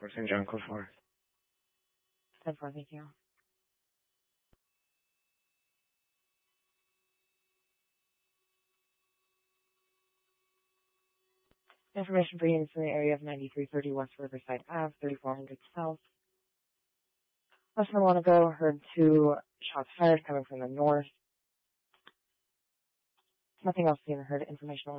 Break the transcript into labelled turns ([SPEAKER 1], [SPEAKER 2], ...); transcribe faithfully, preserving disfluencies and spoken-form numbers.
[SPEAKER 1] Fort Saint John, code four.
[SPEAKER 2] ten four, thank you. Information for units in the area of ninety-three thirty West Riverside Avenue, thirty-four hundred South. Less than a while ago, heard two shots fired coming from the north. Nothing else being heard. Information